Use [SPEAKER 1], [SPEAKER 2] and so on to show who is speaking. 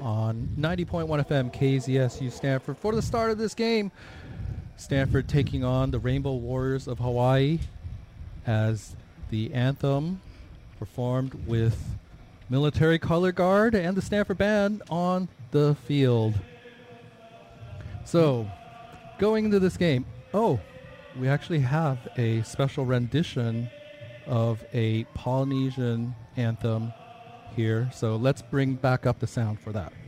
[SPEAKER 1] on 90.1 FM KZSU Stanford. For the start of this game, Stanford taking on the Rainbow Warriors of Hawaii as the anthem performed with military color guard and the Stanford band on the field. So, going into this game, we actually have a special rendition of a Polynesian anthem here. So let's bring back up the sound for that.